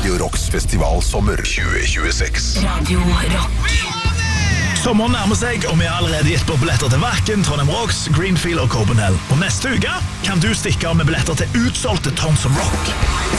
Radio Rocks festivalsommer 2026. Radio Rock. Sommeren nærmer seg, og vi har allerede gitt bort billetter til Wacken, Trondheim Rocks, Greenfield og Copenhagen. Og neste uke kan du stikke av med billetter til utsolgte Tons of Rock.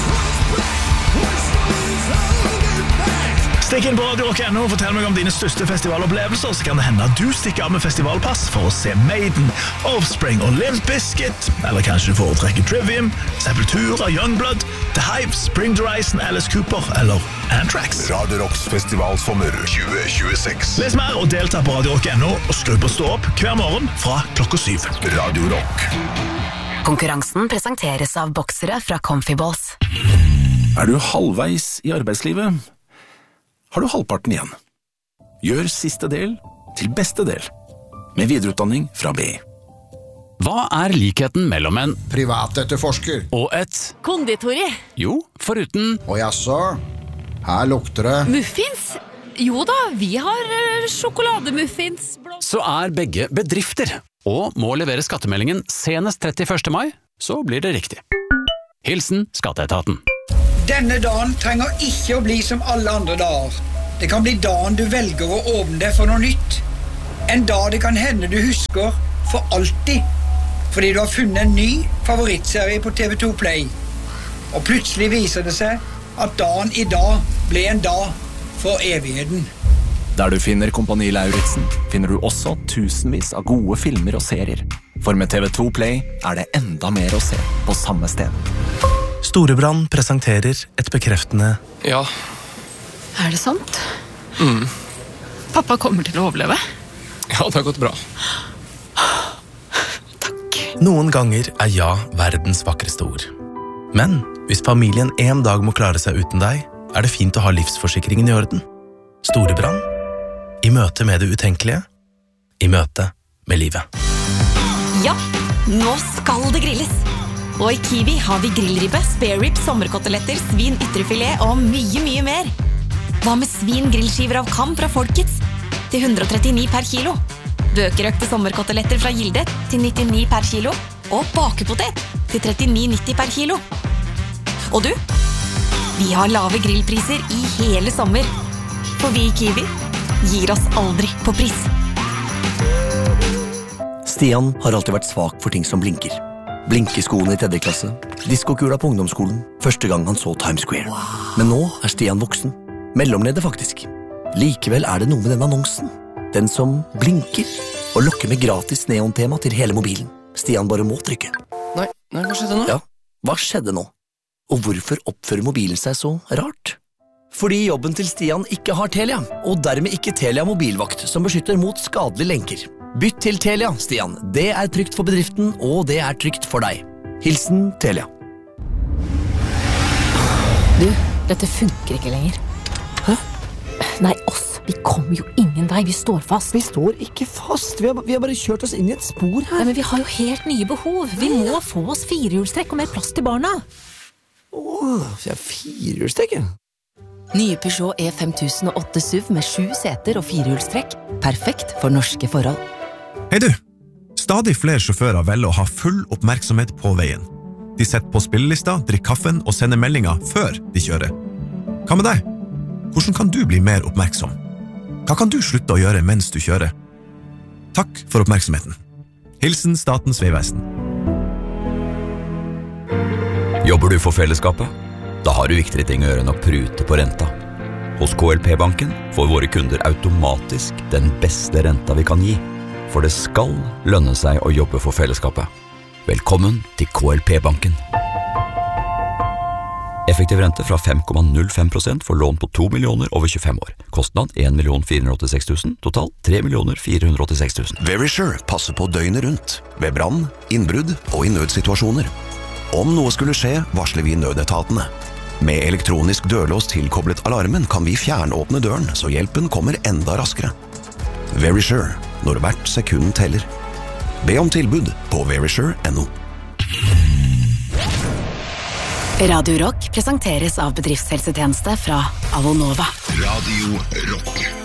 Stikk inn på Radio Rock.no og fortell meg om dine største festivalopplevelser, så kan det hende at du stikker av med festivalpass for å se Maiden, Offspring og Limp Bizkit, eller kanskje du foretrekker Trivium, Sepultura, Youngblood, The Hive, Bring the Horizon, Alice Cooper eller Anthrax. Radio Rocks festivalsommer 2026. Les mer og delta på Radio Rock.no og skru på stå opp hver morgen fra 7:00. Radio Rock. Konkurransen presenteres av boksere fra Comfy Balls. Du halvveis i arbeidslivet? Har du halvparten igjen? Gjør siste del til beste del med videreutdanning fra BI. Hva likheten mellom en privatetterforsker og et konditori? Jo, foruten Og jaså, her lukter det Muffins? Jo da, vi har sjokolademuffins. Så begge bedrifter og må levere skattemeldingen senest 31. mai, så blir det riktig. Hilsen Skatteetaten. Denne dagen trenger ikke å bli som alle andre dager. Det kan bli dagen du velger å åpne deg for noe nytt. En dag det kan hende du husker for alltid, fordi du har funnet en ny favorittserie på TV2 Play. Og plutselig viser det seg at dagen i dag ble en dag for evigheten. Der du finner Kompani Lauritzen, finner du også tusenvis av gode filmer og serier. For med TV2 Play det enda mer å se på samme sted. Storebrand presenterer et bekreftende Ja. Det sant? Pappa kommer til å overleve? Ja, det har gått bra. Takk. Noen ganger ja verdens vakreste ord. Men hvis familien en dag må klare seg uten deg, det fint å ha livsforsikringen i orden. Storebrand. I møte med det utenkelige. I møte med livet. Ja, nå skal det grilles. Og i Kiwi har vi grillribbe, spare rib, sommerkoteletter, svin ytrefilet og mye mer. Hva med svin grillskiver av kam fra Folkets til 139 per kilo? Bøkerøkte sommerkoteletter fra Gilde til 99 per kilo. Og bakepotet til 39,90 per kilo. Og du? Vi har lave grillpriser i hele sommer. For vi i Kiwi gir oss aldri på pris. Stian har alltid vært svak for ting som blinker. Blinkeskoene i 3. klasse, diskokula på ungdomsskolen, første gang han så Times Square. Men nå Stian voksen. Mellomleder faktisk. Likevel det noe med den annonsen. Den som blinker og lokker med gratis neontema til hele mobilen. Stian bare må trykke. Nei, hva skjedde nå? Ja, hva skjedde nå? Og hvorfor oppfører mobilen seg så rart? Fordi jobben til Stian ikke har Telia, og dermed ikke Telia mobilvakt som beskytter mot skadelige lenker. Bytt til Telia, Stian. Det trygt for bedriften, og det trygt for deg. Hilsen Telia. Du, dette funker ikke lenger. Hæ? Nei, oss. Vi kommer jo ingen vei. Vi står fast. Vi står ikke fast. Vi har bare kjørt oss inn i et spor her. Nei, men vi har jo helt nye behov. Vi må få oss 4-hjulstrekk og mer plass til barna. Jeg 4-hjulstrekk, ja. Nye Peugeot E5008 SUV med 7 seter og 4-hjulstrekk. Perfekt for norske forhold. Hei du! Stadig flere sjåfører velger å ha full oppmerksomhet på veien. De setter på spillelista, drikker kaffen og sender meldinger før de kjører. Hva med deg? Hvordan kan du bli mer oppmerksom? Hva kan du slutte å gjøre mens du kjører? Takk for oppmerksomheten. Hilsen Statens Vegvesen. Jobber du for fellesskapet? Da har du viktigere ting å gjøre enn å prute på renta. Hos KLP-banken får våre kunder automatisk den beste renta vi kan gi. For det skal lønne seg å jobbe for fellesskapet. Velkommen til KLP-banken. Effektiv rente fra 5,05% for lån på 2 millioner over 25 år. Kostnad 1.486 000, total 3.486 000. Verisure passer på døgnet rundt, ved brann, innbrudd og i nødsituasjoner. Om noe skulle skje, varsler vi nødetatene. Med elektronisk dørlås tilkoblet alarmen kan vi fjernåpne døren, så hjelpen kommer enda raskere. Verisure, når hvert sekund teller. Be om tilbud på verisure.no. Radio Rock presenteres av bedriftshelsetjeneste fra Avonova. Radio Rock.